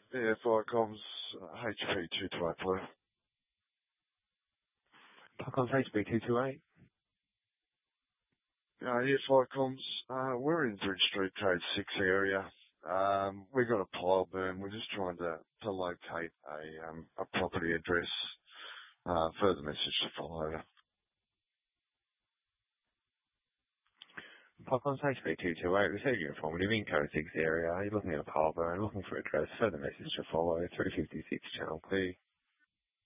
Yeah, Firecoms, HP 228, please. Firecoms HB228. Yeah, Firecoms, we're in Bridge Street, Code 6 area. We got a pile burn. We're just trying to locate a property address. Further message to follow. Firecoms HB228, receiving your informative in Code 6 area. You're looking at a pile burn, looking for address. Further message to follow. 356 channel clear.